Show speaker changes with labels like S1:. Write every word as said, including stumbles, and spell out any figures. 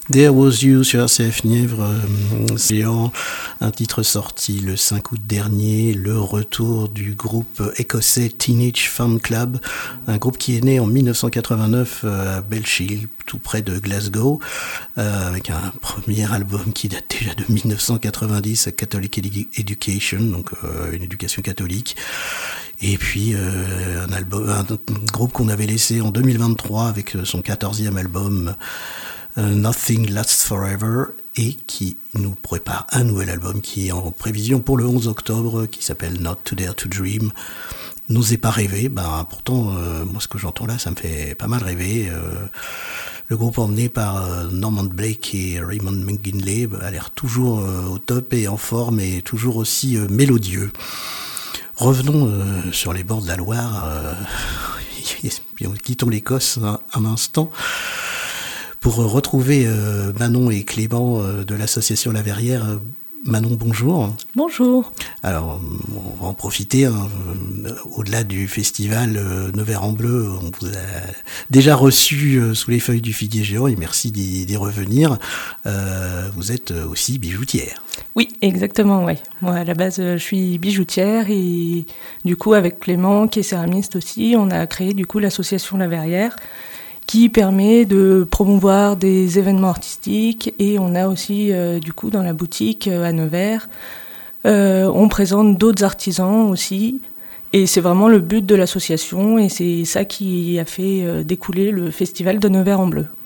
S1: There Was You sur R C F Nièvre, euh, c'est un titre sorti le cinq août dernier, le retour du groupe écossais Teenage Fan Club, un groupe qui est né en dix-neuf cent quatre-vingt-neuf euh, à Belchill, tout près de Glasgow, euh, avec un premier album qui date déjà de dix-neuf cent quatre-vingt-dix, Catholic Education, donc euh, une éducation catholique. Et puis euh, un album, un groupe qu'on avait laissé en deux mille vingt-trois avec son quatorzième album, Uh, Nothing Lasts Forever, et qui nous prépare un nouvel album qui est en prévision pour le onze octobre, qui s'appelle Not To Dare To Dream. N'osez pas rêver, ben pourtant euh, moi ce que j'entends là ça me fait pas mal rêver. Euh, le groupe emmené par euh, Norman Blake et Raymond McGinley a l'air toujours euh, au top et en forme et toujours aussi euh, mélodieux. Revenons euh, sur les bords de la Loire, euh, quittons l'Écosse un, un instant pour retrouver euh, Manon et Clément euh, de l'association La Verrière. Manon, bonjour.
S2: Bonjour.
S1: Alors, on va en profiter. Hein, euh, au-delà du festival euh, Nevers en Bleu, on vous a déjà reçu euh, sous les feuilles du figuier géant et merci d'y, d'y revenir. Euh, vous êtes aussi bijoutière.
S2: Oui, exactement, ouais. Moi, à la base, je suis bijoutière et du coup, avec Clément, qui est céramiste aussi, on a créé du coup l'association La Verrière, qui permet de promouvoir des événements artistiques, et on a aussi euh, du coup dans la boutique euh, à Nevers, euh, on présente d'autres artisans aussi, et c'est vraiment le but de l'association et c'est ça qui a fait euh, découler le festival de Nevers en Bleu.